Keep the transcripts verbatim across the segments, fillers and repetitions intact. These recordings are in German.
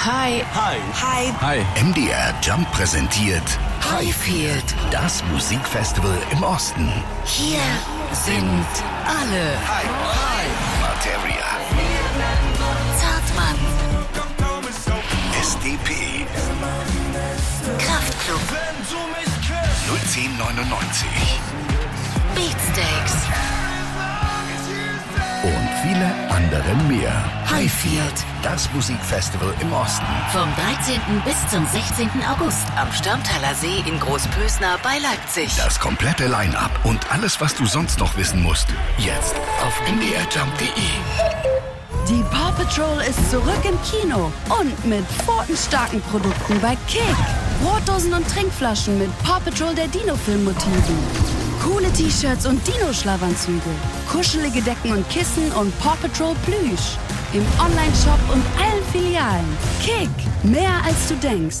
Hi. Hi. Hi. Hi. M D R Jump präsentiert Highfield, das Musikfestival im Osten. hier sind alle. Hi. Hi. Materia. Zartmann, S D P. Kraftklub, null zehn neunundneunzig. Beatsteaks, Und viele andere mehr. Highfield. Das Musikfestival im Osten. Vom dreizehnten bis zum sechzehnten August am Störmtaler See in Großpösner bei Leipzig. Das komplette Line-Up und alles, was du sonst noch wissen musst. Jetzt auf m d r jump punkt d e. Die Paw Patrol ist zurück im Kino und mit pfotenstarken Produkten bei Kick. Brotdosen und Trinkflaschen mit Paw Patrol der Dino-Film-Motiven. Coole T-Shirts und Dino-Schlafanzüge. Kuschelige Decken und Kissen und Paw Patrol Plüsch. Im Online-Shop und allen Filialen. Kick, mehr als du denkst.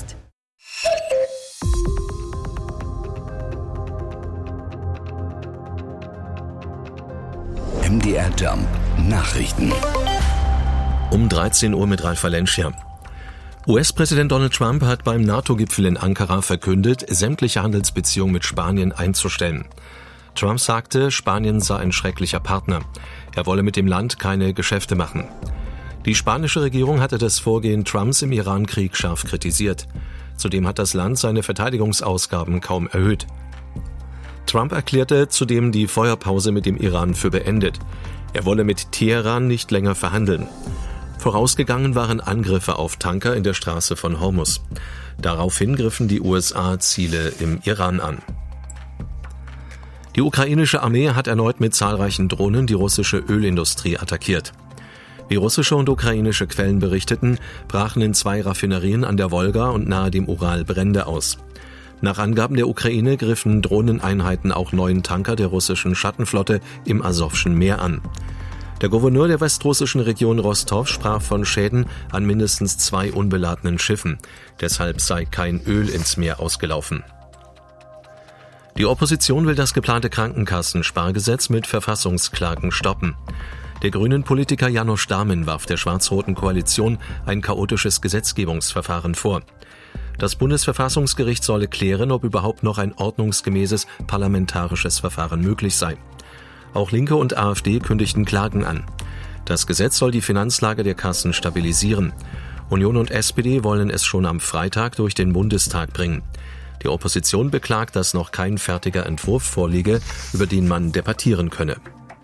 M D R Jump Nachrichten. Um dreizehn Uhr mit Ralf Valencia. U S-Präsident Donald Trump hat beim NATO-Gipfel in Ankara verkündet, sämtliche Handelsbeziehungen mit Spanien einzustellen. Trump sagte, Spanien sei ein schrecklicher Partner. Er wolle mit dem Land keine Geschäfte machen. Die spanische Regierung hatte das Vorgehen Trumps im Iran-Krieg scharf kritisiert. Zudem hat das Land seine Verteidigungsausgaben kaum erhöht. Trump erklärte zudem die Feuerpause mit dem Iran für beendet. Er wolle mit Teheran nicht länger verhandeln. Vorausgegangen waren Angriffe auf Tanker in der Straße von Hormuz. Daraufhin griffen die U S A Ziele im Iran an. Die ukrainische Armee hat erneut mit zahlreichen Drohnen die russische Ölindustrie attackiert. Wie russische und ukrainische Quellen berichteten, brachen in zwei Raffinerien an der Wolga und nahe dem Ural Brände aus. Nach Angaben der Ukraine griffen Drohneneinheiten auch neun Tanker der russischen Schattenflotte im Asowschen Meer an. Der Gouverneur der westrussischen Region Rostov sprach von Schäden an mindestens zwei unbeladenen Schiffen. Deshalb sei kein Öl ins Meer ausgelaufen. Die Opposition will das geplante Krankenkassenspargesetz mit Verfassungsklagen stoppen. Der grünen Politiker János Dámen warf der schwarz-roten Koalition ein chaotisches Gesetzgebungsverfahren vor. Das Bundesverfassungsgericht solle klären, ob überhaupt noch ein ordnungsgemäßes parlamentarisches Verfahren möglich sei. Auch Linke und AfD kündigten Klagen an. Das Gesetz soll die Finanzlage der Kassen stabilisieren. Union und S P D wollen es schon am Freitag durch den Bundestag bringen. Die Opposition beklagt, dass noch kein fertiger Entwurf vorliege, über den man debattieren könne.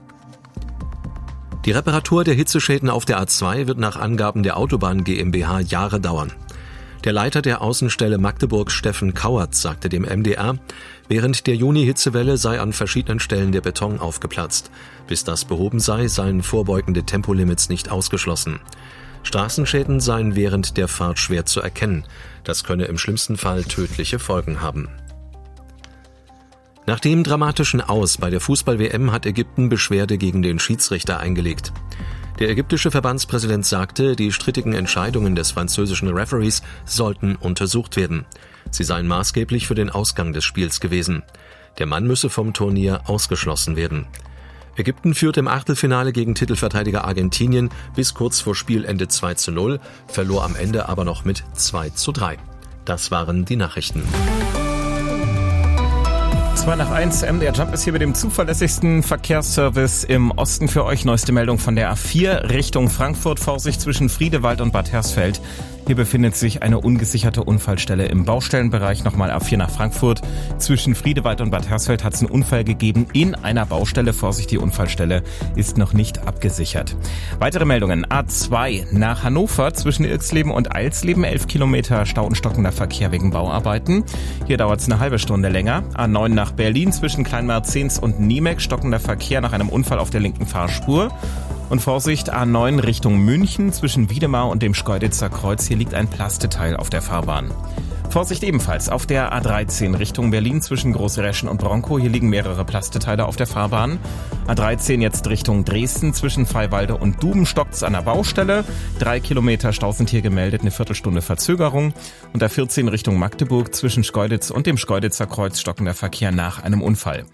Die Reparatur der Hitzeschäden auf der A zwei wird nach Angaben der Autobahn GmbH Jahre dauern. Der Leiter der Außenstelle Magdeburg, Steffen Kauert, sagte dem M D R, während der Juni-Hitzewelle sei an verschiedenen Stellen der Beton aufgeplatzt. Bis das behoben sei, seien vorbeugende Tempolimits nicht ausgeschlossen. Straßenschäden seien während der Fahrt schwer zu erkennen. Das könne im schlimmsten Fall tödliche Folgen haben. Nach dem dramatischen Aus bei der Fußball-W M hat Ägypten Beschwerde gegen den Schiedsrichter eingelegt. Der ägyptische Verbandspräsident sagte, die strittigen Entscheidungen des französischen Referees sollten untersucht werden. Sie seien maßgeblich für den Ausgang des Spiels gewesen. Der Mann müsse vom Turnier ausgeschlossen werden. Ägypten führte im Achtelfinale gegen Titelverteidiger Argentinien bis kurz vor Spielende zwei zu null, verlor am Ende aber noch mit zwei zu drei. Das waren die Nachrichten. zwei nach eins, M D R Jump ist hier mit dem zuverlässigsten Verkehrsservice im Osten für euch. Neueste Meldung von der A vier Richtung Frankfurt. Vorsicht zwischen Friedewald und Bad Hersfeld. Hier befindet sich eine ungesicherte Unfallstelle im Baustellenbereich. Nochmal A vier nach Frankfurt. Zwischen Friedewald und Bad Hersfeld hat es einen Unfall gegeben in einer Baustelle. Vorsicht, die Unfallstelle ist noch nicht abgesichert. Weitere Meldungen. A zwei nach Hannover zwischen Irxleben und Eilsleben. elf Kilometer Stau und stockender Verkehr wegen Bauarbeiten. Hier dauert es eine halbe Stunde länger. A neun nach Berlin zwischen Kleinmerzens und Niemek. Stockender Verkehr nach einem Unfall auf der linken Fahrspur. Und Vorsicht, A neun Richtung München zwischen Wiedemar und dem Schkeuditzer Kreuz. Hier liegt ein Plasteteil auf der Fahrbahn. Vorsicht ebenfalls auf der A dreizehn Richtung Berlin zwischen Großreschen und Bronkow. Hier liegen mehrere Plasteteile auf der Fahrbahn. A dreizehn jetzt Richtung Dresden zwischen Freiwalde und Duben stockt's an der Baustelle. Drei Kilometer Stau sind hier gemeldet, eine Viertelstunde Verzögerung. Und A vierzehn Richtung Magdeburg zwischen Schkeuditz und dem Schkeuditzer Kreuz stockender Verkehr nach einem Unfall.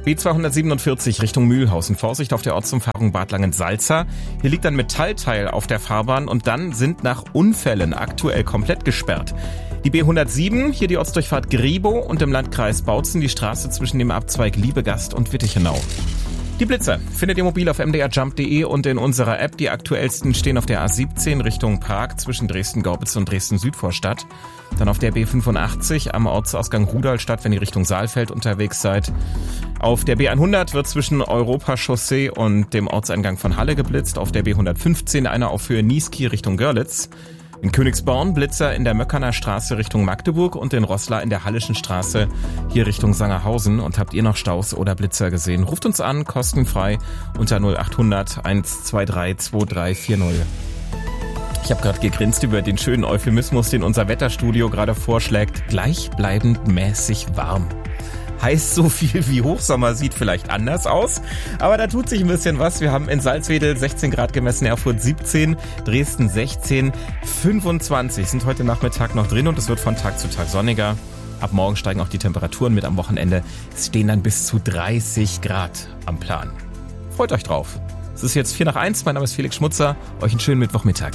B zweihundertsiebenundvierzig Richtung Mühlhausen. Vorsicht auf der Ortsumfahrung Bad Langensalza. Hier liegt ein Metallteil auf der Fahrbahn und dann sind nach Unfällen aktuell komplett gesperrt. Die B hundertsieben, hier die Ortsdurchfahrt Griebow und im Landkreis Bautzen die Straße zwischen dem Abzweig Liebegast und Wittichenau. Die Blitzer findet ihr mobil auf m d r jump punkt d e und in unserer App. Die aktuellsten stehen auf der A siebzehn Richtung Prag zwischen Dresden-Gorbitz und Dresden-Südvorstadt. Dann auf der B fünfundachtzig am Ortsausgang Rudolstadt, wenn ihr Richtung Saalfeld unterwegs seid. Auf der B hundert wird zwischen Europachaussee und dem Ortseingang von Halle geblitzt. Auf der B hundertfünfzehn einer auf Höhe Niesky Richtung Görlitz. In Königsborn Blitzer in der Möckerner Straße Richtung Magdeburg und in Roßla in der Hallischen Straße hier Richtung Sangerhausen. Und habt ihr noch Staus oder Blitzer gesehen? Ruft uns an, kostenfrei unter null achthundert eins zwei drei zwei drei vier null. Ich habe gerade gegrinst über den schönen Euphemismus, den unser Wetterstudio gerade vorschlägt. Gleichbleibend mäßig warm. Heißt so viel wie Hochsommer, sieht vielleicht anders aus, aber da tut sich ein bisschen was. Wir haben in Salzwedel sechzehn Grad gemessen, Erfurt siebzehn, Dresden sechzehn, fünfundzwanzig sind heute Nachmittag noch drin und es wird von Tag zu Tag sonniger. Ab morgen steigen auch die Temperaturen mit am Wochenende. Es stehen dann bis zu dreißig Grad am Plan. Freut euch drauf. Es ist jetzt vier nach eins, mein Name ist Felix Schmutzer. Euch einen schönen Mittwochmittag.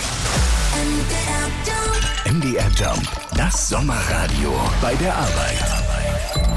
M D R Jump, das Sommerradio bei der Arbeit.